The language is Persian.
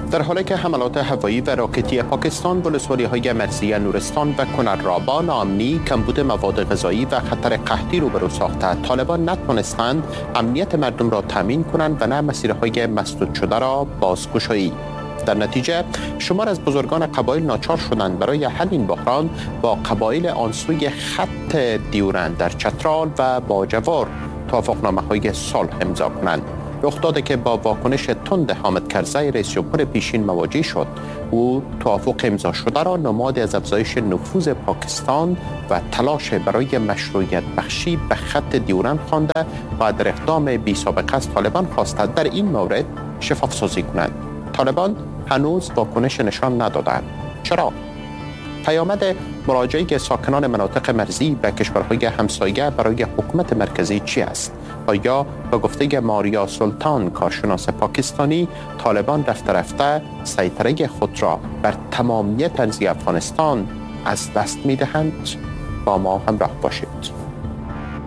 در حالی که حملات هوایی و راکتی پاکستان ولسوالی‌های مرزی نورستان و کنر را با ناامنی، کمبود مواد غذایی و خطر قحطی روبرو ساخته، طالبان نتوانستند امنیت مردم را تامین کنند و نه مسیرهای مسدود شده را بازگشایی. در نتیجه شمار از بزرگان قبایل ناچار شدند برای حل این بحران با قبایل آنسوی خط دیورند در چترال و باجوار توافقنامه‌های صلح امضا کنند. رخ داده که با واکنش تند حامد کرزی رئیس جمهور پیشین مواجه شد. او توافق امضا شده را نمادی از افزایش نفوذ پاکستان و تلاش برای مشروعیت بخشی به خط دیورند خوانده و در اقدام بی سابقه از طالبان خواسته در این مورد شفاف سازی کنند. طالبان هنوز واکنش نشان ندادند. چرا؟ پیامد مراجعه ساکنان مناطق مرزی به کشورهای همسایه برای حکومت مرکزی چی است؟ آیا به گفته ماریا سلطان، کارشناس پاکستانی، طالبان رفته رفته سیطره خود را بر تمامیت ارضی افغانستان از دست می‌دهند؟ با ما همراه باشید.